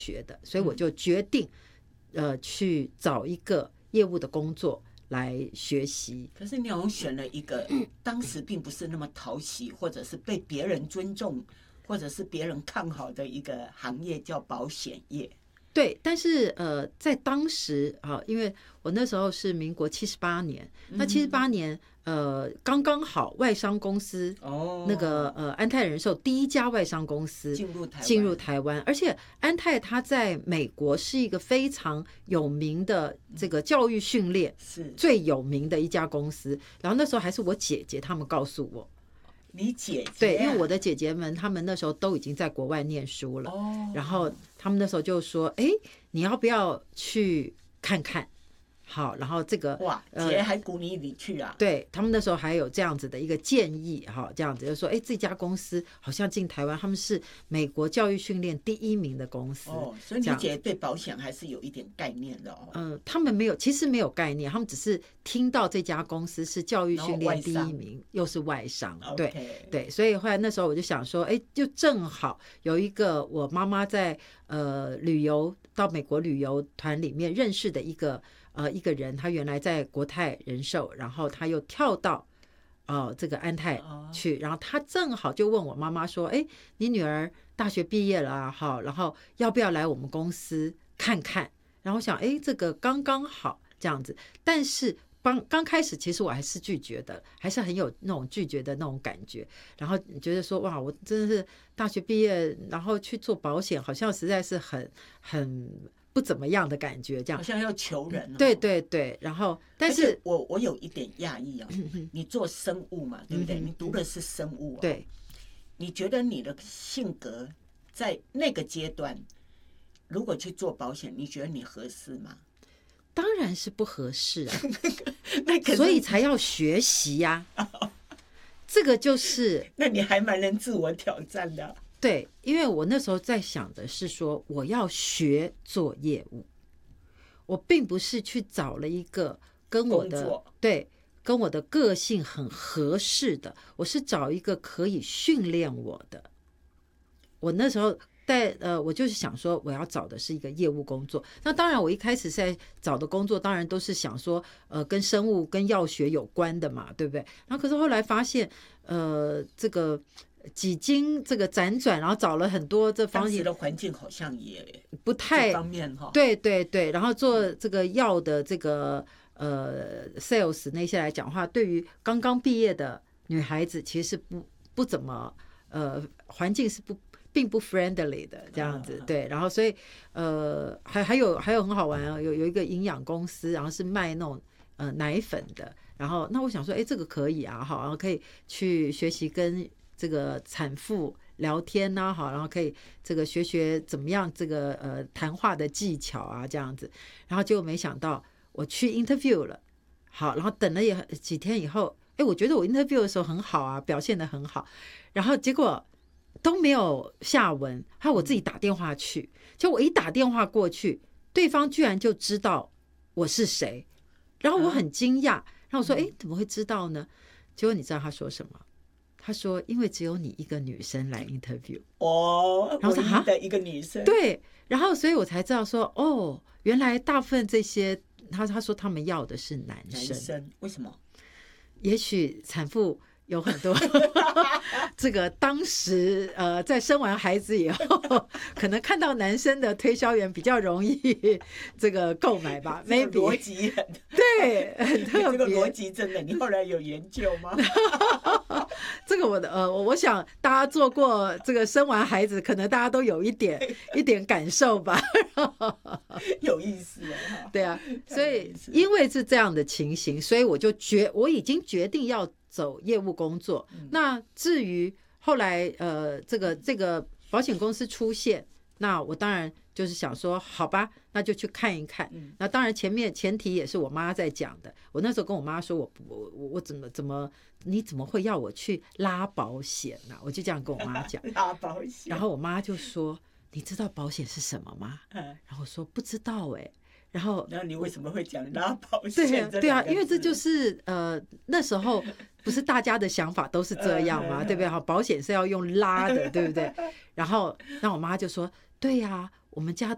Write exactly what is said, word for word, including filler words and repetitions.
学的，所以我就决定、嗯、呃去找一个业务的工作来学习。 可是你好像选了一个当时并不是那么讨喜，或者是被别人尊重，或者是别人看好的一个行业，叫保险业。 对，但是呃，在当时啊，因为我那时候是民国七十八年，嗯、那七十八年呃刚刚好外商公司哦，那个呃安泰人寿第一家外商公司进入台湾， 进入台湾，而且安泰它在美国是一个非常有名的这个教育训练、嗯、是最有名的一家公司。然后那时候还是我姐姐他们告诉我。 你姐姐、啊、 对，因为我的姐姐们她们那时候都已经在国外念书了、哦、然后他们那时候就说哎，你要不要去看看。好，然后这个哇，姐还鼓励你去啊、 呃、对，他们那时候还有这样子的一个建议哈，这样子就说哎，这家公司好像进台湾，他们是美国教育训练第一名的公司哦，所以你姐对保险还是有一点概念的哦。 嗯、呃，他们没有，其实没有概念，他们只是听到这家公司是教育训练第一名，又是外商，对、okay. 对，所以后来那时候我就想说，哎，就正好有一个我妈妈在呃旅游到美国旅游团里面认识的一个。呃，一个人他原来在国泰人寿，然后他又跳到呃这个安泰去，然后他正好就问我妈妈说，哎，你女儿大学毕业了啊，好，然后要不要来我们公司看看？然后我想，哎，这个刚刚好这样子，但是刚刚开始其实我还是拒绝的，还是很有那种拒绝的那种感觉，然后觉得说哇，我真的是大学毕业，然后去做保险，好像实在是很很。不怎么样的感觉，这样好像要求人、哦。 对对对，然后但是我我有一点讶异啊，你做生物嘛，对不对？你读的是生物、啊， 对。 你觉得你的性格在那个阶段，如果去做保险，你觉得你合适吗？ 当然是不合适啊，那所以才要学习呀、啊。这个就是， 那你还蛮能自我挑战的。 对，因为我那时候在想的是说，我要学做业务，我并不是去找了一个跟我的对跟我的个性很合适的，我是找一个可以训练我的。我那时候在呃，我就是想说，我要找的是一个业务工作。那当然，我一开始在找的工作，当然都是想说，呃，跟生物、跟药学有关的嘛，对不对？然后可是后来发现，呃，这个。几经这个辗转，然后找了很多这方面，当时的环境好像也不太方面哈。 对对对，然后做这个药的这个呃 sales 那些来讲话，对于刚刚毕业的女孩子，其实是不不怎么呃环境是不并不 friendly 的这样子。对，然后所以呃还还有还有很好玩啊，有有一个营养公司，然后是卖那种呃奶粉的，然后那我想说，哎，这个可以啊，好，然后可以去学习跟。这个产妇聊天呐、啊，好，然后可以这个学学怎么样这个呃谈话的技巧啊，这样子，然后结果没想到我去 interview 了，好，然后等了也几天以后，哎，我觉得我 interview 的时候很好啊，表现得很好，然后结果都没有下文，还有我自己打电话去，就我一打电话过去，对方居然就知道我是谁，然后我很惊讶，然后我说，哎，怎么会知道呢？结果你知道他说什么？他说因为只有你一个女生来 interview 哦，然后唯一的一个女生， 对，然后所以我才知道说哦，原来大部分这些他他说他们要的是男生， 男生为什么？ 也许产妇有很多这个当时呃在生完孩子以后可能看到男生的推销员比较容易这个购买吧，maybe 逻辑很对很特别， 这个逻辑真的你后来有研究吗？ 这个我的呃我想大家做过这个生完孩子可能大家都有一点一点感受吧有意思啊， 对啊，所以因为是这样的情形，所以我就决我已经决定要走业务工作、嗯、那至于后来呃这个这个保险公司出现，那我当然就是想说好吧，那就去看一看、嗯、那当然前面前提也是我妈在讲的，我那时候跟我妈说我我我怎么怎么你怎么会要我去拉保险呢、啊？我就这样跟我妈讲拉保险， 然后我妈就说你知道保险是什么吗？嗯、然后我说不知道哎、欸，然后， 然后你为什么会讲拉保险？ 对啊，对啊，因为这就是呃那时候不是大家的想法都是这样嘛，对不对？好，保险是要用拉的，对不对？然后那我妈就说，对呀、啊，我们家